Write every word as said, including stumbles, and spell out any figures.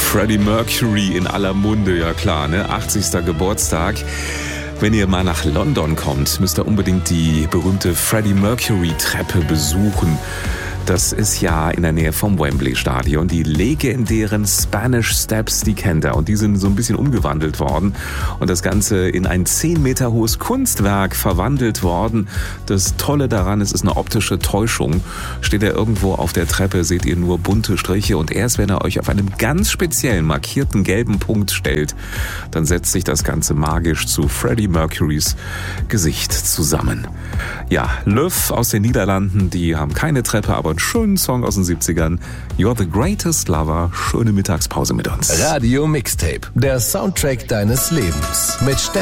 Freddie Mercury in aller Munde, ja klar, ne? achtzigster Geburtstag. Wenn ihr mal nach London kommt, müsst ihr unbedingt die berühmte Freddie Mercury Treppe besuchen. Das ist ja in der Nähe vom Wembley Stadion. Die legendären Spanish Steps, die kennt ihr. Und die sind so ein bisschen umgewandelt worden. Und das Ganze in ein zehn Meter hohes Kunstwerk verwandelt worden. Das Tolle daran ist, es ist eine optische Täuschung. Steht er irgendwo auf der Treppe, seht ihr nur bunte Striche. Und erst wenn er euch auf einem ganz speziellen markierten gelben Punkt stellt, dann setzt sich das Ganze magisch zu Freddie Mercurys Gesicht zusammen. Ja, Löw aus den Niederlanden, die haben keine Treppe, aber einen schönen Song aus den siebzigern. You're the greatest lover. Schöne Mittagspause mit uns. Radio Mixtape, der Soundtrack deines Lebens. Mit